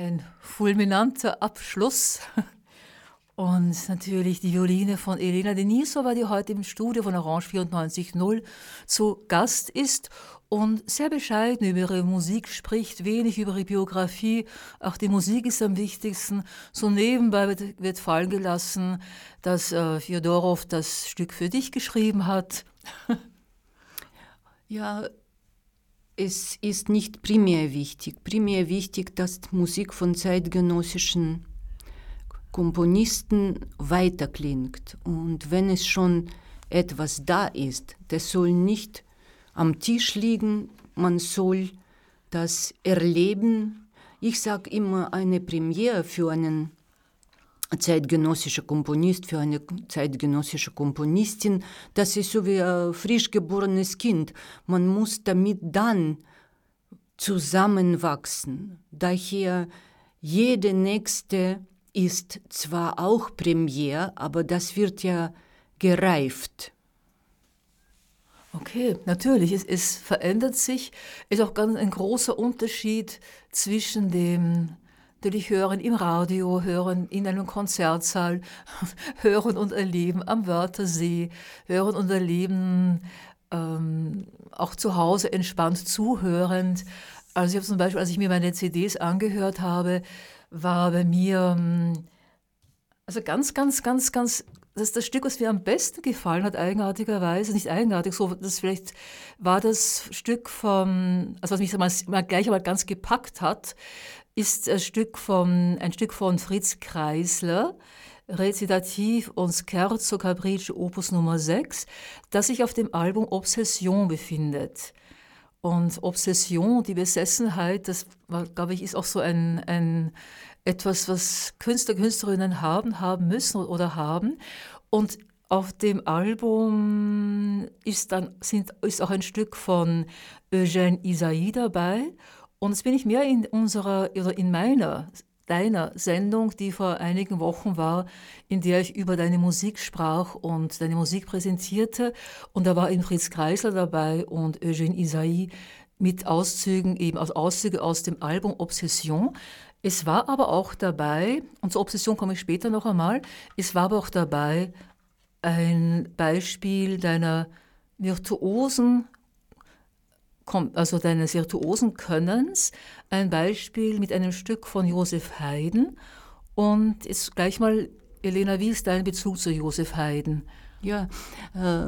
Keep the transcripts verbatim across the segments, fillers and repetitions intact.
Ein fulminanter Abschluss. Und natürlich die Violine von Elena Denisova, die heute im Studio von Orange vierundneunzig Komma null zu Gast ist und sehr bescheiden über ihre Musik spricht, wenig über ihre Biografie. Auch die Musik ist am wichtigsten. So nebenbei wird, wird fallen gelassen, dass äh, Fjodorow das Stück für dich geschrieben hat. Ja, es ist nicht primär wichtig. Primär wichtig, dass Musik von zeitgenössischen Komponisten weiterklingt. Und wenn es schon etwas da ist, das soll nicht am Tisch liegen, man soll das erleben. Ich sage immer, eine Premiere für einen zeitgenössischen Komponist, für eine zeitgenössische Komponistin, das ist so wie ein frisch geborenes Kind. Man muss damit dann zusammenwachsen. Daher jede nächste ist zwar auch Premiere, aber das wird ja gereift. Okay, natürlich, es, es verändert sich. Es ist auch ganz ein großer Unterschied zwischen dem, natürlich hören im Radio, hören in einem Konzertsaal, hören und erleben am Wörthersee, hören und erleben ähm, auch zu Hause entspannt zuhörend. Also ich habe zum Beispiel, als ich mir meine C Ds angehört habe, war bei mir, also ganz, ganz, ganz, ganz, das ist das Stück, was mir am besten gefallen hat, eigenartigerweise, nicht eigenartig, so, das vielleicht war das Stück vom, also was mich mal, mal gleich einmal ganz gepackt hat, ist ein Stück von, ein Stück von Fritz Kreisler, Rezitativ und Scherzo Capriccio Opus Nummer sechs, das sich auf dem Album Obsession befindet. Und Obsession, die Besessenheit, das, glaube ich, ist auch so ein, ein etwas, was Künstler, Künstlerinnen haben, haben müssen oder haben. Und auf dem Album ist dann sind, ist auch ein Stück von Eugène Ysaÿe dabei. Und jetzt bin ich mehr in unserer oder in meiner, deiner Sendung, die vor einigen Wochen war, in der ich über deine Musik sprach und deine Musik präsentierte. Und da war eben Fritz Kreisler dabei und Eugène Ysaÿe mit Auszügen, eben aus Auszüge aus dem Album Obsession. Es war aber auch dabei, und zur Obsession komme ich später noch einmal, es war aber auch dabei ein Beispiel deiner virtuosen, also deines virtuosen Könnens, ein Beispiel mit einem Stück von Joseph Haydn. Und jetzt gleich mal, Elena, wie ist dein Bezug zu Joseph Haydn? Ja, äh,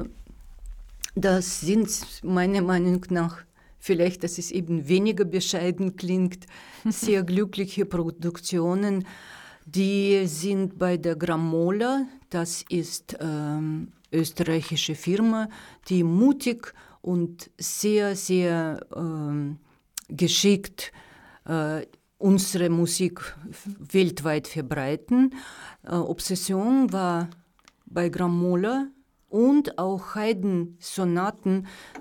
das sind meiner Meinung nach, vielleicht, dass es eben weniger bescheiden klingt, sehr glückliche Produktionen. Die sind bei der Grammola, das ist ähm, österreichische Firma, die mutig und sehr, sehr ähm, geschickt äh, unsere Musik weltweit verbreiten. Äh, Obsession war bei Grammola und auch Haydn-Sonaten,